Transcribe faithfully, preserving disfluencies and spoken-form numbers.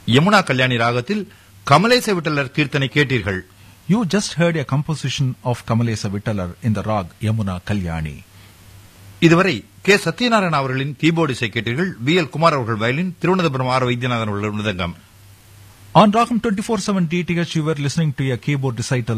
யமுனா கல்யாணி ராகத்தில் கமலேச விட்டலர் கீர்த்தனை கேட்டீர்கள். You just heard a composition of Kamalesa Vittalar in the rag Yamuna Kalyani. இதுவரை K Satyanarayana அவர்களின் கீபோர்டு இசை கேட்டீர்கள். வி எல் குமார் அவர்கள் வயலின், திருவனந்தபுரம் ஆர் வைத்தியநாதன் அவர்கள் மிருதங்கம். On Ragam twenty-four seven D T H, you were listening to a keyboard recital